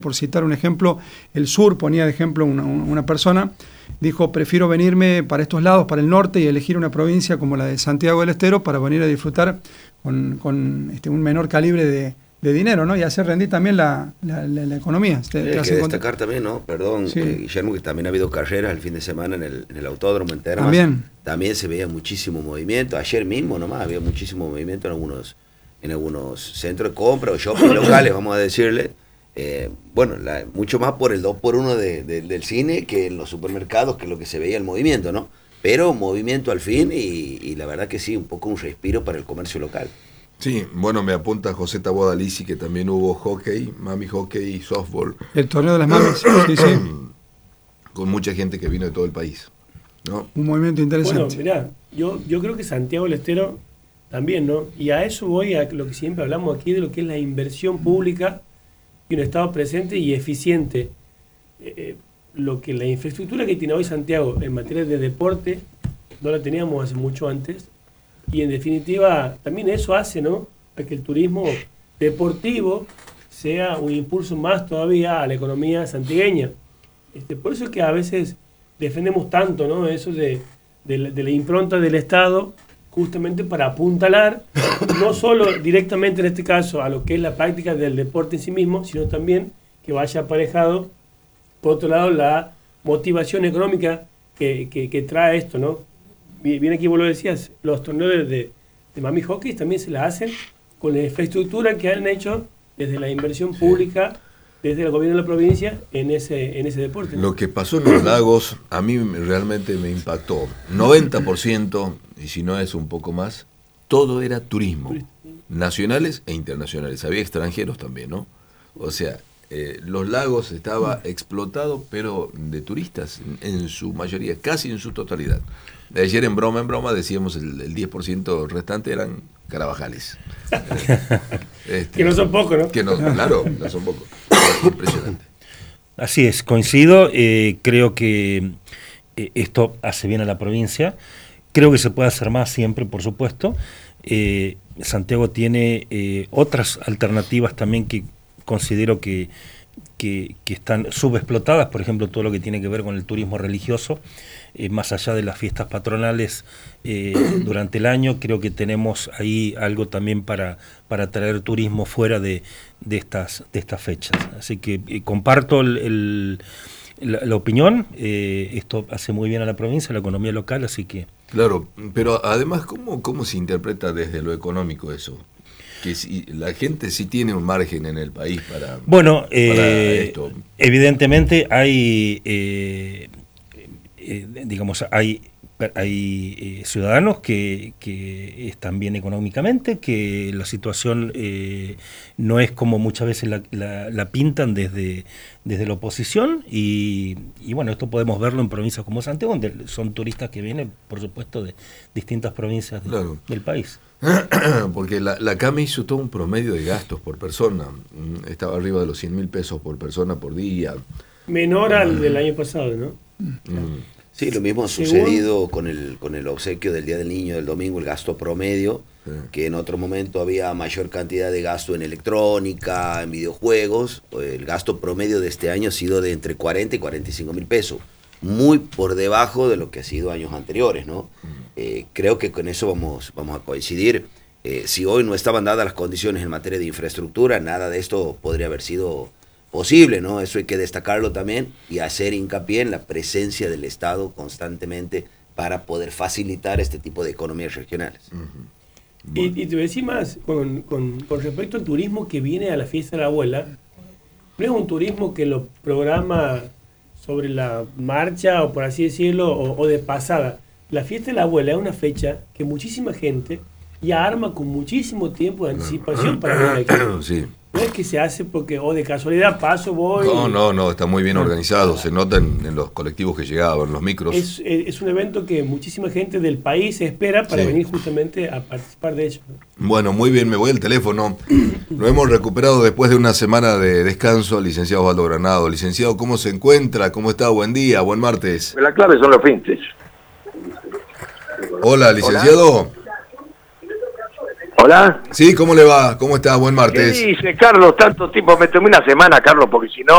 Por citar un ejemplo, el sur ponía de ejemplo una persona, dijo, prefiero venirme para estos lados, para el norte, y elegir una provincia como la de Santiago del Estero para venir a disfrutar con un menor calibre de dinero, ¿no? Y hacer rendir también la economía. Hay que destacar también, ¿no? Perdón, sí. Guillermo, que también ha habido carreras el fin de semana en el autódromo en Termas. También se veía muchísimo movimiento. Ayer mismo nomás había muchísimo movimiento en algunos centros de compra o shopping locales, vamos a decirle. Mucho más por el 2x1 del cine que en los supermercados, que es lo que se veía el movimiento, ¿no? Pero movimiento al fin y la verdad que sí, un poco un respiro para el comercio local. Sí, bueno, me apunta José Taboada Lisi que también hubo hockey, mami hockey y softball. El torneo de las mamis, sí. Con mucha gente que vino de todo el país, ¿no? Un movimiento interesante. Bueno, mirá, yo creo que Santiago del Estero también, ¿no? Y a eso voy a lo que siempre hablamos aquí, de lo que es la inversión pública y un Estado presente y eficiente. Lo que la infraestructura que tiene hoy Santiago en materia de deporte no la teníamos hace mucho antes, y en definitiva también eso hace, ¿no?, a que el turismo deportivo sea un impulso más todavía a la economía santigueña. Por eso es que a veces defendemos tanto, ¿no?, eso de la impronta del Estado, justamente para apuntalar no solo directamente en este caso a lo que es la práctica del deporte en sí mismo, sino también que vaya aparejado, por otro lado, la motivación económica que trae esto, ¿no? Bien, aquí vos lo decías, los torneos de mami hockey también se la hacen con la infraestructura que han hecho desde la inversión pública, desde el gobierno de la provincia en ese deporte, ¿no? Lo que pasó en los lagos a mí realmente me impactó. 90%, y si no es un poco más, todo era turismo, nacionales e internacionales. Había extranjeros también, ¿no? O sea, los lagos estaba explotado, pero de turistas en su mayoría, casi en su totalidad. De ayer en broma decíamos el 10% restante eran carabajales. Que no son pocos, ¿no? Que no, claro, no son pocos. Impresionante. Así es, coincido. Creo que esto hace bien a la provincia. Creo que se puede hacer más siempre, por supuesto. Santiago tiene otras alternativas también que considero que están subexplotadas, por ejemplo, todo lo que tiene que ver con el turismo religioso, más allá de las fiestas patronales durante el año. Creo que tenemos ahí algo también para traer turismo fuera de estas fechas. Así que comparto la opinión. Esto hace muy bien a la provincia, a la economía local, así que... Claro, pero además, ¿cómo se interpreta desde lo económico eso? Que si la gente sí tiene un margen en el país para esto. Evidentemente hay ciudadanos que están bien económicamente, que la situación no es como muchas veces la pintan desde la oposición, y bueno, esto podemos verlo en provincias como Santiago, donde son turistas que vienen, por supuesto, de distintas provincias del país. Porque la CAME hizo todo un promedio de gastos por persona, estaba arriba de los 100.000 pesos por persona por día. Menor al del año pasado, ¿no? Sí, lo mismo ha sucedido con el obsequio del Día del Niño del domingo, el gasto promedio, que en otro momento había mayor cantidad de gasto en electrónica, en videojuegos. El gasto promedio de este año ha sido de entre 40 y 45 mil pesos, muy por debajo de lo que ha sido años anteriores, ¿no? Creo que con eso vamos a coincidir. Si hoy no estaban dadas las condiciones en materia de infraestructura, nada de esto podría haber sido posible, ¿no? Eso hay que destacarlo también y hacer hincapié en la presencia del Estado constantemente para poder facilitar este tipo de economías regionales. Bueno. Y te voy a decir más, con respecto al turismo que viene a la fiesta de la abuela, no es un turismo que lo programa sobre la marcha, o por así decirlo, o de pasada. La fiesta de la abuela es una fecha que muchísima gente ya arma con muchísimo tiempo de anticipación para venir aquí. Sí. No es que se hace porque, de casualidad paso, voy... No, está muy bien organizado, se nota en los colectivos que llegaban, en los micros. Es un evento que muchísima gente del país espera para venir justamente a participar de ello. Bueno, muy bien, me voy al teléfono. Lo hemos recuperado después de una semana de descanso, licenciado Osvaldo Granado. Licenciado, ¿cómo se encuentra? ¿Cómo está? Buen día, buen martes. La clave son los fintes. Hola, licenciado. Hola. Sí, ¿cómo le va? ¿Cómo está? Buen ¿Qué martes. dice, Carlos? Tanto tiempo, me tomé una semana, Carlos, porque si no,